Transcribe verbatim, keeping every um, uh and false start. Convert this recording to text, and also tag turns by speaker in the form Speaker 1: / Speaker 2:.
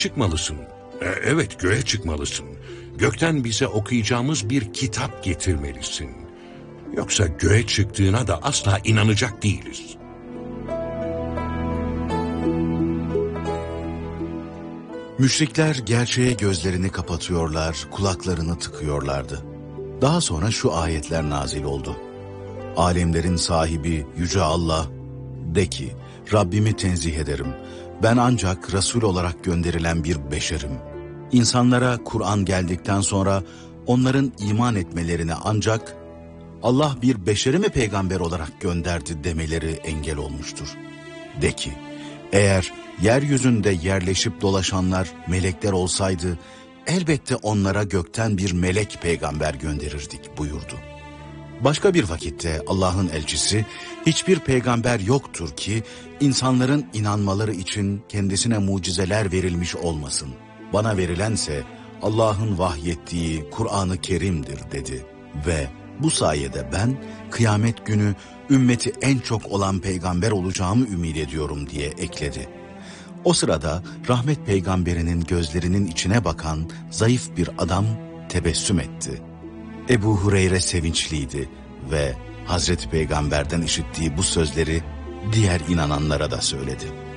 Speaker 1: çıkmalısın. E, evet, göğe çıkmalısın. Gökten bize okuyacağımız bir kitap getirmelisin. Yoksa göğe çıktığına da asla inanacak değiliz.
Speaker 2: Müşrikler gerçeğe gözlerini kapatıyorlar, kulaklarını tıkıyorlardı. Daha sonra şu ayetler nazil oldu. Alemlerin sahibi Yüce Allah, de ki, Rabbimi tenzih ederim. Ben ancak Resul olarak gönderilen bir beşerim. İnsanlara Kur'an geldikten sonra onların iman etmelerine ancak Allah bir beşeri mi peygamber olarak gönderdi demeleri engel olmuştur. De ki, eğer yeryüzünde yerleşip dolaşanlar melekler olsaydı, elbette onlara gökten bir melek peygamber gönderirdik buyurdu. Başka bir vakitte Allah'ın elçisi, hiçbir peygamber yoktur ki insanların inanmaları için kendisine mucizeler verilmiş olmasın. Bana verilense Allah'ın vahyettiği Kur'an-ı Kerim'dir dedi. Ve bu sayede ben kıyamet günü ümmeti en çok olan peygamber olacağımı ümit ediyorum diye ekledi. O sırada rahmet peygamberinin gözlerinin içine bakan zayıf bir adam tebessüm etti. Ebu Hureyre sevinçliydi ve Hazreti Peygamber'den işittiği bu sözleri diğer inananlara da söyledi.